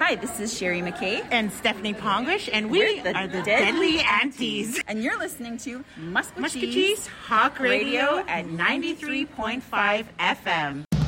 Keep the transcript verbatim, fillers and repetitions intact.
Hi, this is Sherry McKay. And Stephanie Pongrish, and we We're the are the Deadly Deadly Aunties. And you're listening to Musquetee's Musquetee's Hawk Radio at ninety-three point five F M.